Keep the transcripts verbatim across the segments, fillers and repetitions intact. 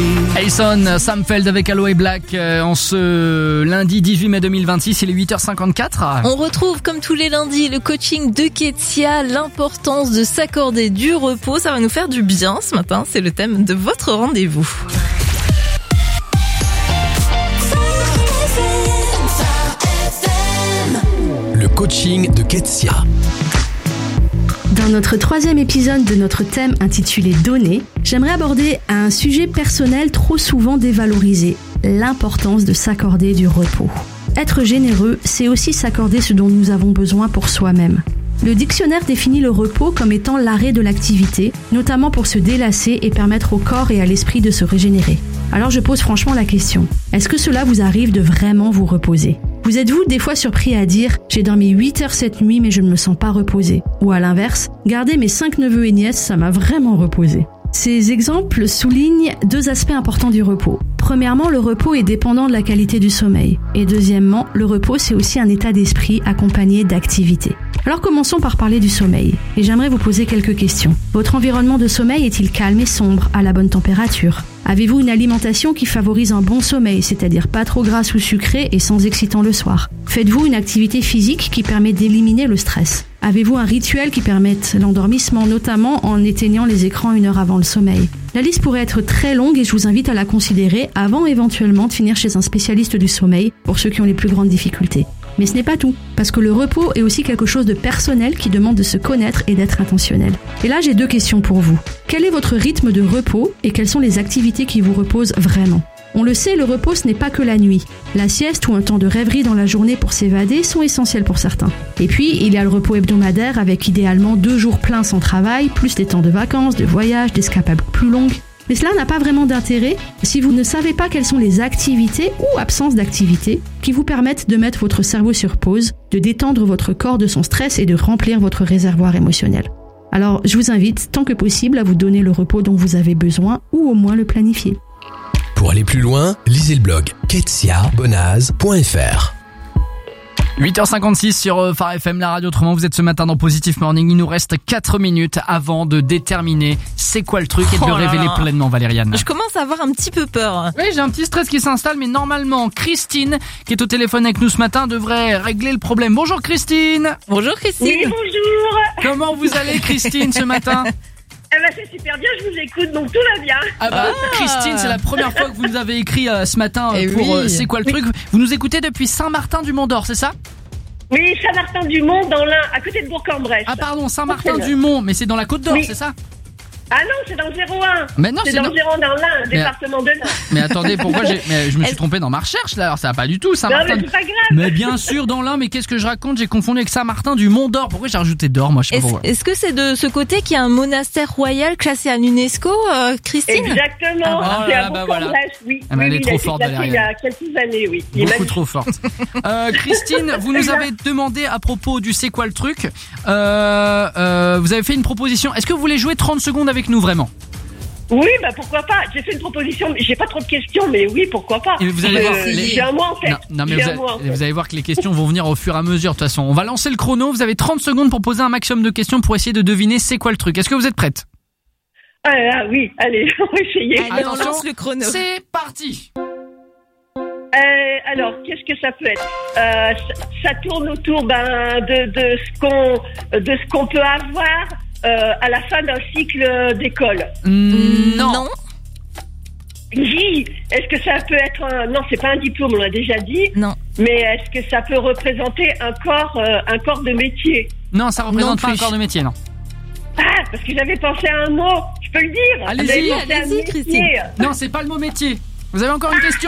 Ayson, Sam Feld avec Aloe Black euh, en ce lundi dix-huit mai deux mille vingt-six, il est huit heures cinquante-quatre. On retrouve comme tous les lundis le coaching de Ketsia, l'importance de s'accorder du repos. Ça va nous faire du bien ce matin, c'est le thème de votre rendez-vous. Le coaching de Ketsia. Dans notre troisième épisode de notre thème intitulé « Donner », j'aimerais aborder un sujet personnel trop souvent dévalorisé, l'importance de s'accorder du repos. Être généreux, c'est aussi s'accorder ce dont nous avons besoin pour soi-même. Le dictionnaire définit le repos comme étant l'arrêt de l'activité, notamment pour se délasser et permettre au corps et à l'esprit de se régénérer. Alors je pose franchement la question, est-ce que cela vous arrive de vraiment vous reposer ? Vous êtes-vous des fois surpris à dire « J'ai dormi huit heures cette nuit mais je ne me sens pas reposé » ou à l'inverse « Garder mes cinq neveux et nièces, ça m'a vraiment reposé ». Ces exemples soulignent deux aspects importants du repos. Premièrement, le repos est dépendant de la qualité du sommeil. Et deuxièmement, le repos c'est aussi un état d'esprit accompagné d'activité. Alors commençons par parler du sommeil. Et j'aimerais vous poser quelques questions. Votre environnement de sommeil est-il calme et sombre, à la bonne température ? Avez-vous une alimentation qui favorise un bon sommeil, c'est-à-dire pas trop grasse ou sucrée et sans excitant le soir ? Faites-vous une activité physique qui permet d'éliminer le stress ? Avez-vous un rituel qui permette l'endormissement, notamment en éteignant les écrans une heure avant le sommeil ? La liste pourrait être très longue et je vous invite à la considérer avant éventuellement de finir chez un spécialiste du sommeil pour ceux qui ont les plus grandes difficultés. Mais ce n'est pas tout, parce que le repos est aussi quelque chose de personnel qui demande de se connaître et d'être intentionnel. Et là, j'ai deux questions pour vous. Quel est votre rythme de repos et quelles sont les activités qui vous reposent vraiment ? On le sait, le repos, ce n'est pas que la nuit. La sieste ou un temps de rêverie dans la journée pour s'évader sont essentiels pour certains. Et puis, il y a le repos hebdomadaire avec idéalement deux jours pleins sans travail, plus des temps de vacances, de voyages, d'escapades plus longues. Mais cela n'a pas vraiment d'intérêt si vous ne savez pas quelles sont les activités ou absences d'activités qui vous permettent de mettre votre cerveau sur pause, de détendre votre corps de son stress et de remplir votre réservoir émotionnel. Alors, je vous invite, tant que possible, à vous donner le repos dont vous avez besoin ou au moins le planifier. Pour aller plus loin, lisez le blog ketsia bonaz point f r. huit heures cinquante-six sur Phare F M, la radio autrement. Vous êtes ce matin dans Positive Morning. Il nous reste quatre minutes avant de déterminer c'est quoi le truc et de Oh le là révéler là. pleinement, Valériane. Je commence à avoir un petit peu peur. Oui, j'ai un petit stress qui s'installe, mais normalement, Christine, qui est au téléphone avec nous ce matin, devrait régler le problème. Bonjour Christine. Bonjour Christine. Oui, bonjour. Comment vous allez Christine ce matin ? Eh ben, c'est super bien, je vous écoute, donc tout va bien. Ah bah, Ah. Christine, c'est la première fois que vous nous avez écrit euh, ce matin euh, Eh pour oui. euh, c'est quoi le truc ? Vous nous écoutez depuis Saint-Martin-du-Mont-d'Or, c'est ça ? Oui, Saint-Martin-du-Mont, dans l'Ain, à côté de Bourg-en-Bresse. Ah pardon, Saint-Martin-du-Mont, mais c'est dans la Côte d'Or, Oui. c'est ça ? Ah non, c'est dans le zéro un. Mais non, c'est c'est dans dans- le zéro un, dans l'Ain, Mais- département de l'Ain. Mais attendez, pourquoi j'ai mais je me suis Est-ce- trompé dans ma recherche là, alors ça va pas du tout Non, Saint-Martin. mais c'est pas grave. Mais bien sûr dans l'Ain, mais qu'est-ce que je raconte ? J'ai confondu avec Saint-Martin du Mont-d'Or. Pourquoi j'ai rajouté d'or moi, je sais pas Est-ce, pourquoi. est-ce que c'est de ce côté qu'il y a un monastère royal classé à l'UNESCO, euh, Christine ? Exactement, Ah, c'est voilà, à bah Bourg-en-Bresse, voilà. oui. Ah, mais oui, elle est oui, trop il a été forte, classé Valérie. il y a quelques années, oui. Il est Beaucoup magnifique. trop forte. Euh, Christine, vous nous avez demandé à propos du c'est quoi le truc. Euh, euh, vous avez fait une proposition. Est-ce que vous voulez jouer trente secondes avec nous vraiment ? Oui, bah pourquoi pas. J'ai fait une proposition, mais j'ai pas trop de questions, mais oui, pourquoi pas. Et vous allez Euh, voir, les- J'ai un mois en tête. Non, non, mais J'ai vous, un mois en allez, tête. vous allez voir que les questions vont venir au fur et à mesure. De toute façon, on va lancer le chrono. Vous avez trente secondes pour poser un maximum de questions pour essayer de deviner c'est quoi le truc. Est-ce que vous êtes prête ? Ah, ah, oui, allez, on va essayer. Allez, on Attention, lance le chrono. C'est parti. Euh, alors, qu'est-ce que ça peut être euh, ça, ça tourne autour ben, de, de ce qu'on de ce qu'on peut avoir euh, à la fin d'un cycle d'école. Mm, non. Non. Oui, est-ce que ça peut être un... Non, c'est pas un diplôme, on l'a déjà dit. Non. Mais est-ce que ça peut représenter un corps, euh, un corps de métier? Non, ça représente Non pas un plus. corps de métier, non. Ah, parce que j'avais pensé à un mot. Je peux le dire. Allez-y, J'avais pensé à un allez-y, métier. Christine. Non, c'est pas le mot métier. Vous avez encore une question ?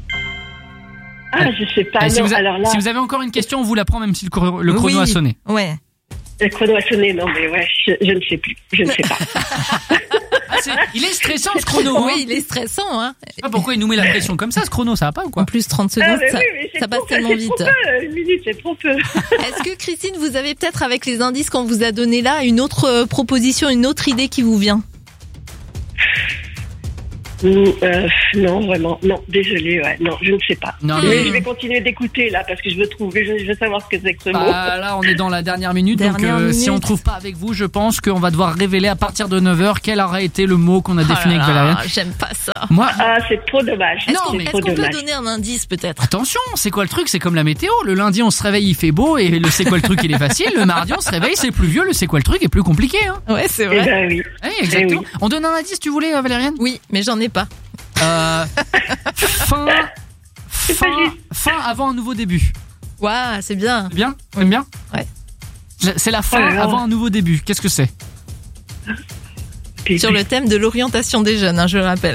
Ah, je sais pas. Eh, si, non, vous a- alors là, si vous avez encore une question, on vous la prend même si le, chro- le chrono Oui. a sonné. Ouais. le chrono a sonné. Non, mais ouais, je, je ne sais plus. Je ne sais pas. Ah, c'est- il est stressant ce chrono. Hein. Oui, il est stressant, hein. Je sais pas pourquoi il nous met la pression comme ça, ce chrono, ça va pas ou quoi ? En plus, trente Ah, secondes, mais ça, oui, mais c'est ça passe trop peu, tellement c'est vite. trop peu. Une minute, c'est trop peu. Est-ce que Christine, vous avez peut-être avec les indices qu'on vous a donnés là une autre euh, proposition, une autre idée qui vous vient ? Euh, non, vraiment, non, désolé, ouais, non, je ne sais pas. Non, mais... mais je vais continuer d'écouter là parce que je veux trouver, je veux savoir ce que c'est que ce bah, mot. là, on est dans la dernière minute, Dernière donc euh, minute. si on trouve pas avec vous, je pense qu'on va devoir révéler à partir de neuf heures quel aurait été le mot qu'on a défini Oh là avec là, Valériane. j'aime pas ça. Moi, Ah, c'est trop dommage. Est-ce Non, qu'on mais- est-ce trop qu'on peut dommage. donner un indice peut-être? attention, c'est quoi le truc? C'est comme la météo. Le lundi, on se réveille, il fait beau et le c'est quoi le truc, il est facile. Le mardi, on se réveille, c'est pluvieux. Le c'est quoi le truc est plus compliqué. Hein. Ouais, c'est Eh vrai. ben oui. Eh, exactement. oui. On donne un indice, tu voulais, euh, Valériane? Oui, mais j'en ai pas. Euh, fin, fin, fin avant un nouveau début. Waouh, c'est bien. C'est bien? T'aimes bien? Ouais. C'est la fin Oh là là. avant un nouveau début. Qu'est-ce que c'est? Puis- Sur le thème de l'orientation des jeunes, hein, je le rappelle.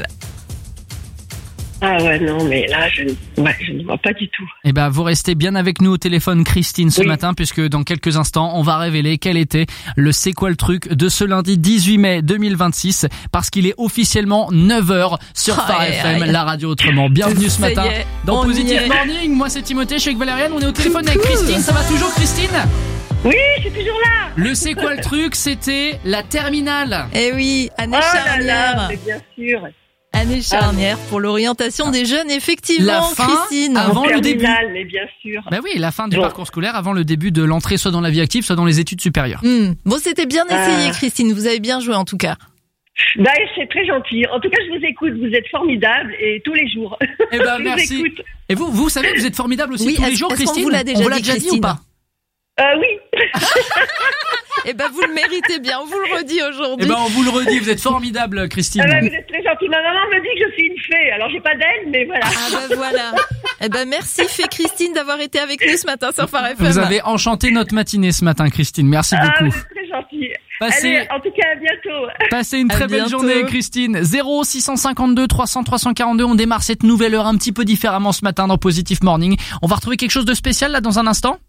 Ah ouais, non, mais là, je, ouais, je ne vois pas du tout. Eh ben, vous restez bien avec nous au téléphone, Christine, ce Oui. matin, puisque dans quelques instants, on va révéler quel était le C'est quoi le truc de ce lundi dix-huit mai deux mille vingt-six, parce qu'il est officiellement neuf heures sur Phare Aïe, F M, aïe. la radio autrement. Bienvenue ce Ça y matin est, dans on y Positive est. Morning. Moi, c'est Timothée, je suis avec Valériane, on est au téléphone avec Coucou. Christine. Ça va toujours, Christine? Oui, je suis toujours là. Le C'est quoi le truc, c'était la terminale. Eh oui, année Oh là charnière. là, mais bien sûr. Année charnière pour l'orientation des jeunes, effectivement, La fin Christine. avant En le début. terminale, mais bien sûr. Bah oui, la fin du Bon. parcours scolaire avant le début de l'entrée soit dans la vie active, soit dans les études supérieures. Hmm. Bon, c'était bien essayé, Ah. Christine. Vous avez bien joué, en tout cas. Bah, c'est très gentil. En tout cas, je vous écoute. Vous êtes formidable et tous les jours. Eh ben, je merci. vous écoute. Et vous, vous savez que vous êtes formidable aussi Oui, tous les est-ce- jours, est-ce qu'on Christine? vous l'a déjà on vous l'a dit, déjà dit ou Christine pas? Euh, oui. Eh ben, vous le méritez bien. On vous le redit Eh aujourd'hui. ben, on vous le redit, vous êtes formidable, Christine. Ah bah, vous êtes très gentil. Ma maman me dit que je suis une fée. Alors, j'ai pas d'aile, mais voilà. Ah bah voilà. Eh ben, merci, Fée Christine, d'avoir été avec nous ce matin sur Phare F M. Vous avez enchanté notre matinée ce matin, Christine. Merci Ah, beaucoup. vous êtes très gentil. Passez, Allez, en tout cas, à bientôt. passez une À très belle bientôt. journée, Christine. zéro six cent cinquante-deux trois cents trois cent quarante-deux. On démarre cette nouvelle heure un petit peu différemment ce matin dans Positive Morning. On va retrouver quelque chose de spécial là dans un instant.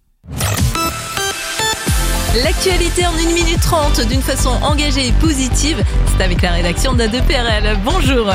L'actualité en une minute trente d'une façon engagée et positive. C'est avec la rédaction d'A deux P R L. Bonjour.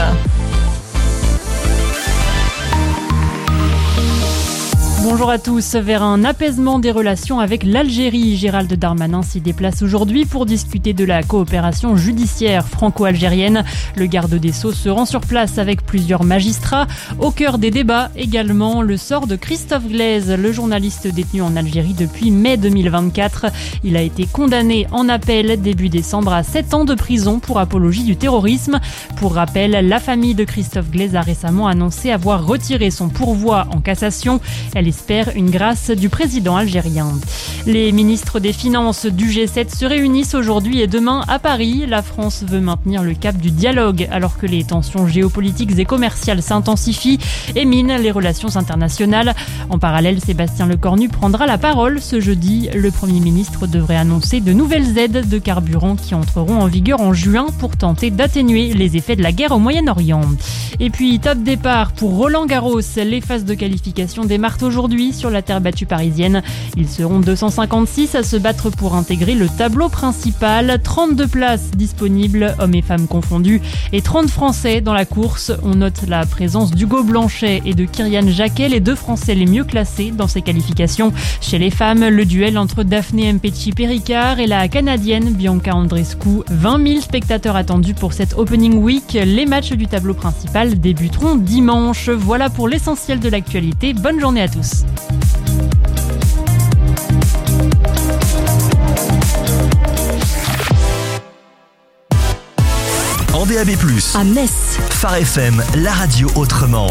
Bonjour à tous. Vers un apaisement des relations avec l'Algérie, Gérald Darmanin s'y déplace aujourd'hui pour discuter de la coopération judiciaire franco-algérienne. Le garde des Sceaux se rend sur place avec plusieurs magistrats. Au cœur des débats également le sort de Christophe Glaise, le journaliste détenu en Algérie depuis mai deux mille vingt-quatre. Il a été condamné en appel début décembre à sept ans de prison pour apologie du terrorisme. Pour rappel, la famille de Christophe Glaise a récemment annoncé avoir retiré son pourvoi en cassation. Elle espère une grâce du président algérien. Les ministres des Finances du G sept se réunissent aujourd'hui et demain à Paris. La France veut maintenir le cap du dialogue alors que les tensions géopolitiques et commerciales s'intensifient et minent les relations internationales. En parallèle, Sébastien Lecornu prendra la parole ce jeudi. Le Premier ministre devrait annoncer de nouvelles aides de carburant qui entreront en vigueur en juin pour tenter d'atténuer les effets de la guerre au Moyen-Orient. Et puis, top départ pour Roland Garros. Les phases de qualification démarrent aujourd'hui sur la terre battue parisienne. Ils seront deux cent cinquante-six à se battre pour intégrer le tableau principal. trente-deux places disponibles, hommes et femmes confondus, et trente Français dans la course. On note la présence d'Hugo Blanchet et de Kyrian Jacquet, les deux Français les mieux classés dans ces qualifications. Chez les femmes, le duel entre Daphné Mpetshi-Perricard et la Canadienne Bianca Andreescu. vingt mille spectateurs attendus pour cette Opening Week. Les matchs du tableau principal débuteront dimanche. Voilà pour l'essentiel de l'actualité. Bonne journée à tous. En D A B plus, À Metz. Phare F M, la radio autrement.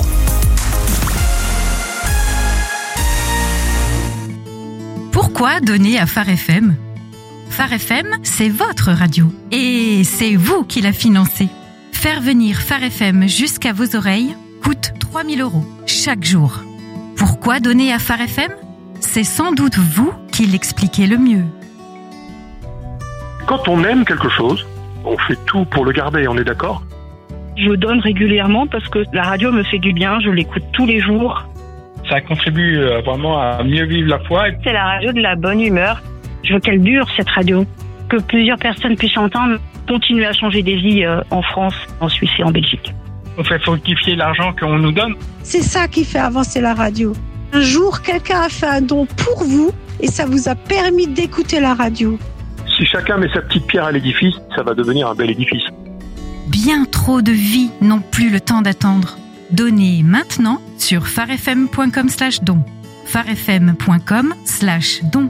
Pourquoi donner à Phare F M ? Phare F M, c'est votre radio. Et c'est vous qui la financez. Faire venir Phare F M jusqu'à vos oreilles coûte trois mille euros chaque jour. Pourquoi donner à Phare F M ? C'est sans doute vous qui l'expliquez le mieux. Quand on aime quelque chose, on fait tout pour le garder, on est d'accord ? Je donne régulièrement parce que la radio me fait du bien, je l'écoute tous les jours. Ça contribue euh, vraiment à mieux vivre la foi. C'est la radio de la bonne humeur. Je veux qu'elle dure, cette radio. Que plusieurs personnes puissent entendre, continuer à changer des vies euh, en France, en Suisse et en Belgique. On fait fructifier l'argent qu'on nous donne. C'est ça qui fait avancer la radio. Un jour, quelqu'un a fait un don pour vous et ça vous a permis d'écouter la radio. Si chacun met sa petite pierre à l'édifice, ça va devenir un bel édifice. bien trop de vies n'ont plus le temps d'attendre. Donnez maintenant sur farfm point com slash don. farfm point com slash don.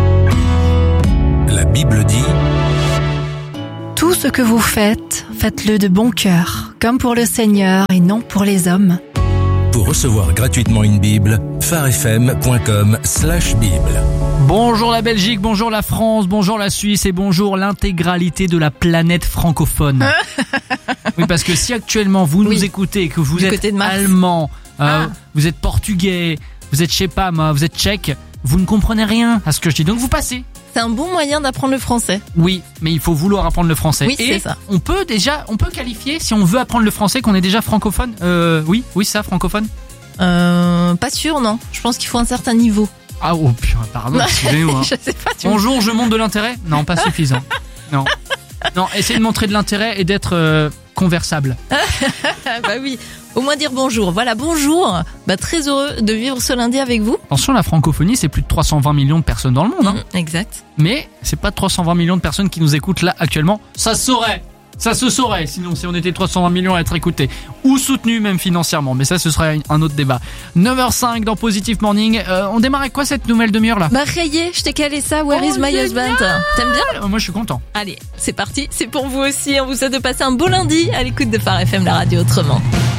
La Bible dit: tout ce que vous faites, faites-le de bon cœur, comme pour le Seigneur et non pour les hommes. Pour recevoir gratuitement une Bible, farfm point com slash bible. Bonjour la Belgique, bonjour la France, bonjour la Suisse et bonjour l'intégralité de la planète francophone. Oui, parce que si actuellement vous nous Oui. écoutez et que vous Du êtes côté de Mars. allemand, euh, Ah. vous êtes portugais, vous êtes je sais pas moi, vous êtes tchèque, vous ne comprenez rien à ce que je dis. Donc vous passez. C'est un bon moyen d'apprendre le français. Oui, mais il faut vouloir apprendre le français. Oui, et c'est ça. on peut déjà, on peut qualifier si on veut apprendre le français qu'on est déjà francophone. Euh, oui, oui, ça, francophone. Euh, pas sûr, non. Je pense qu'il faut un certain niveau. Ah oh putain, pardon, excusez-moi. Je sais pas. Tu Bonjour, je montre de l'intérêt. Non, pas suffisant. Non, non, essayez de montrer de l'intérêt et d'être euh, conversable. bah oui. Au moins dire bonjour. Voilà, bonjour. Bah très heureux de vivre ce lundi avec vous. Attention, la francophonie, c'est plus de trois cent vingt millions de personnes dans le monde. Hein. Mmh, exact. Mais c'est pas trois cent vingt millions de personnes qui nous écoutent là actuellement. Ça se saurait. Ça se saurait, sinon si on était trois cent vingt millions à être écoutés ou soutenus même financièrement, mais ça ce serait un autre débat. neuf heures cinq dans Positive Morning, euh, on démarre avec quoi cette nouvelle demi-heure là? Bah rayé, je t'ai calé ça, Where Oh, is my génial. husband? T'aimes bien? Euh, Moi je suis content. Allez, c'est parti, c'est pour vous aussi, on vous souhaite de passer un beau lundi à l'écoute de Phare F M, la radio autrement.